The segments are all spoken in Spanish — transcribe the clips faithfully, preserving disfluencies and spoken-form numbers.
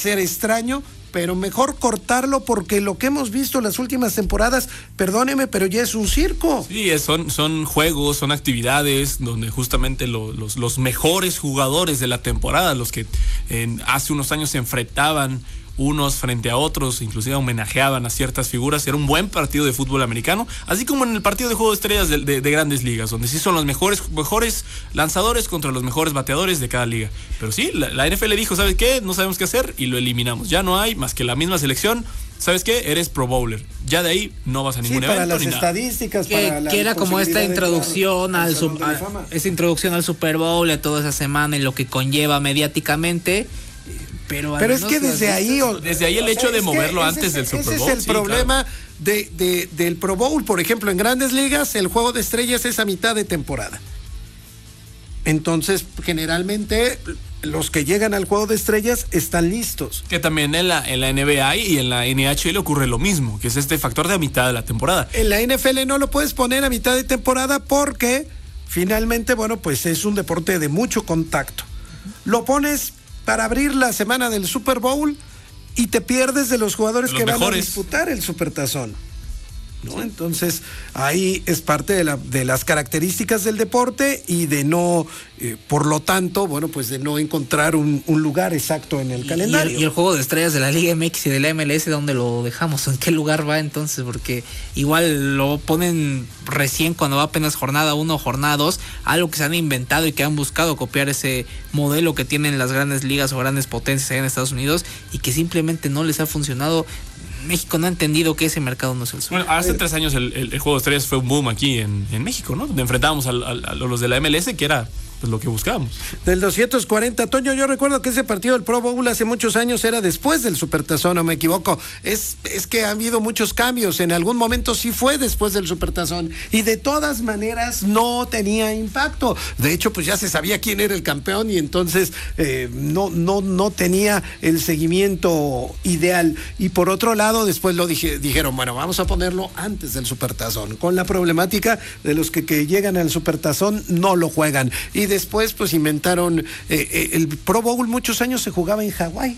ser extraño, pero mejor cortarlo porque lo que hemos visto las últimas temporadas, perdóneme, pero ya es un circo. Sí, son, son juegos, son actividades donde justamente lo, los, los mejores jugadores de la temporada, los que en, hace unos años se enfrentaban unos frente a otros, inclusive homenajeaban a ciertas figuras. Era un buen partido de fútbol americano, así como en el partido de juego de estrellas de, de, de grandes ligas, donde sí son los mejores, mejores lanzadores contra los mejores bateadores de cada liga. Pero sí, la, la N F L dijo, ¿sabes qué? No sabemos qué hacer y lo eliminamos. Ya no hay más que la misma selección. ¿Sabes qué? Eres Pro Bowler. Ya de ahí no vas a ningún sí, evento. Para las ni estadísticas, que, para la que era como esta introducción al, al, al a, esta introducción al Super Bowl, a toda esa semana y lo que conlleva mediáticamente. Pero, pero es que desde ahí desde ahí el hecho de moverlo antes del Super Bowl. Ese es el sí, problema claro. de, de, del Pro Bowl. Por ejemplo, en grandes ligas el juego de estrellas es a mitad de temporada. Entonces, generalmente los que llegan al juego de estrellas están listos. Que también en la, en la N B A y en la N H L ocurre lo mismo, que es este factor de a mitad de la temporada. En la N F L no lo puedes poner a mitad de temporada porque finalmente, bueno, pues es un deporte de mucho contacto. Lo pones para abrir la semana del Super Bowl y te pierdes de los jugadores de los que mejores. Van a disputar el Supertazón, ¿no? Entonces ahí es parte de, la, de las características del deporte y de no, eh, por lo tanto, bueno, pues de no encontrar un, un lugar exacto en el y, calendario. Y el, y el juego de estrellas de la Liga M X y de la M L S, ¿dónde lo dejamos? ¿En qué lugar va entonces? Porque igual lo ponen recién cuando va apenas jornada uno, jornada dos, algo que se han inventado y que han buscado copiar ese modelo que tienen las grandes ligas o grandes potencias allá en Estados Unidos y que simplemente no les ha funcionado. México no ha entendido que ese mercado no es el suyo. Bueno, hace tres años el, el, el juego de estrellas fue un boom aquí en, en México, ¿no? Donde enfrentábamos al, al, a los de la M L S, que era pues lo que buscábamos. Del doscientos cuarenta, Toño, yo recuerdo que ese partido del Pro Bowl hace muchos años era después del Supertazón, no me equivoco. Es, es que ha habido muchos cambios. En algún momento sí fue después del Supertazón y de todas maneras no tenía impacto. De hecho, pues ya se sabía quién era el campeón y entonces eh, no, no, no tenía el seguimiento ideal. Y por otro lado, después lo dije, dijeron, bueno, vamos a ponerlo antes del Supertazón, con la problemática de los que, que llegan al Supertazón no lo juegan. Y después pues inventaron eh, eh, el Pro Bowl, muchos años se jugaba en Hawái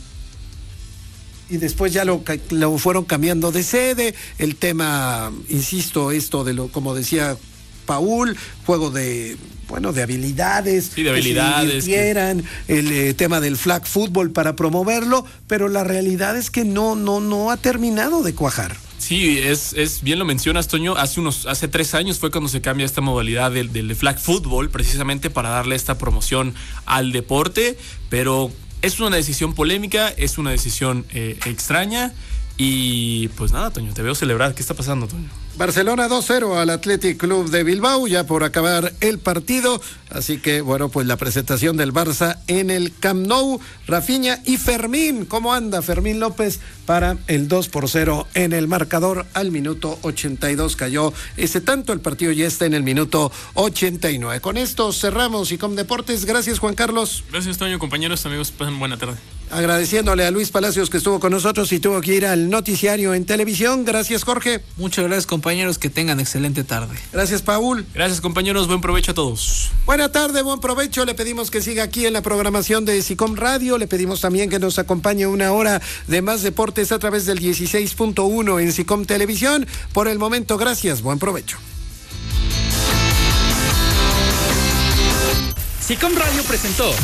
y después ya lo, lo fueron cambiando de sede. El tema, insisto, esto de lo, como decía Paul, juego de, bueno, de habilidades, sí, de habilidades, que se que... el eh, tema del flag football para promoverlo, pero la realidad es que no, no, no ha terminado de cuajar. Sí, es, es bien lo mencionas, Toño. Hace unos, hace tres años fue cuando se cambia esta modalidad del, del flag football, precisamente para darle esta promoción al deporte, pero es una decisión polémica, es una decisión eh, extraña y pues nada, Toño, te veo celebrar. ¿Qué está pasando, Toño? Barcelona dos cero al Athletic Club de Bilbao, ya por acabar el partido, así que bueno, pues la presentación del Barça en el Camp Nou. Rafinha y Fermín, ¿cómo anda Fermín López para el dos por cero en el marcador? Al minuto ochenta y dos cayó ese tanto, el partido ya está en el minuto ochenta y nueve. Con esto cerramos y con Deportes. Gracias, Juan Carlos. Gracias, Toño, compañeros, amigos, pasen buena tarde. Agradeciéndole a Luis Palacios que estuvo con nosotros y tuvo que ir al noticiario en televisión. Gracias, Jorge. Muchas gracias, compañeros, que tengan excelente tarde. Gracias, Paul. Gracias, compañeros, buen provecho a todos. Buena tarde, buen provecho. Le pedimos que siga aquí en la programación de SICOM Radio. Le pedimos también que nos acompañe una hora de más deportes a través del dieciséis punto uno en SICOM Televisión. Por el momento, gracias, buen provecho. SICOM Radio presentó